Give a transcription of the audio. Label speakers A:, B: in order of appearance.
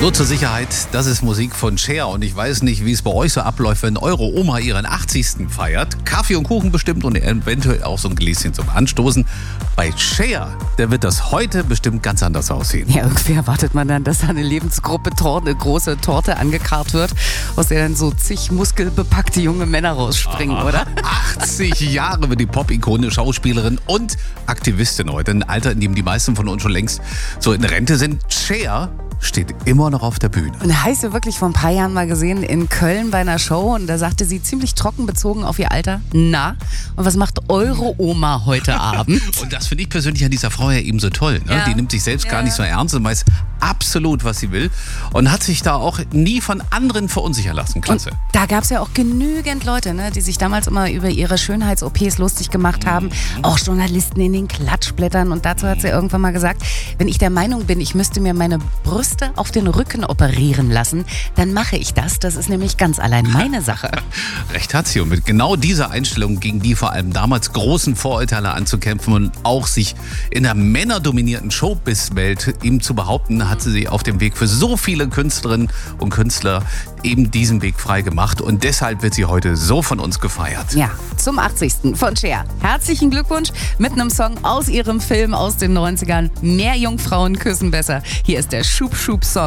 A: Nur zur Sicherheit, das ist Musik von Cher und ich weiß nicht, wie es bei euch so abläuft, wenn eure Oma ihren 80. feiert. Kaffee und Kuchen bestimmt und eventuell auch so ein Gläschen zum Anstoßen. Bei Cher, da wird das heute bestimmt ganz anders aussehen.
B: Ja, irgendwie erwartet man dann, dass da eine Lebensgruppe eine große Torte angekarrt wird, aus der dann so zig muskelbepackte junge Männer rausspringen, oder?
A: 80 Jahre wird die Pop-Ikone, Schauspielerin und Aktivistin heute. Ein Alter, in dem die meisten von uns schon längst so in Rente sind. Cher steht immer noch auf der Bühne.
B: Und heißt ja wirklich vor ein paar Jahren mal gesehen in Köln bei einer Show und da sagte sie ziemlich trocken bezogen auf ihr Alter: Na, und was macht eure Oma heute Abend?
A: Und das finde ich persönlich an dieser Frau ja eben so toll. Ne?
B: Ja.
A: Die nimmt sich selbst gar nicht so ernst und weiß absolut, was sie will und hat sich da auch nie von anderen verunsichern lassen. Klasse.
B: Und da gab es ja auch genügend Leute, ne, die sich damals immer über ihre Schönheits-OPs lustig gemacht haben. Auch Journalisten in den Klatschblättern. Und dazu hat sie irgendwann mal gesagt, wenn ich der Meinung bin, ich müsste mir meine Brüste auf den Rücken operieren lassen, dann mache ich das. Das ist nämlich ganz allein meine Sache.
A: Recht hat sie. Und mit genau dieser Einstellung, gegen die vor allem damals großen Vorurteile anzukämpfen und auch sich in der männerdominierten Showbiz-Welt eben zu behaupten, hat sie sich auf dem Weg für so viele Künstlerinnen und Künstler eben diesen Weg frei gemacht. Und deshalb wird sie heute so von uns gefeiert.
B: Ja, zum 80. von Cher. Herzlichen Glückwunsch mit einem Song aus ihrem Film aus den 90ern. Mehr Jungfrauen küssen besser. Hier ist der Schub-Schub-Song.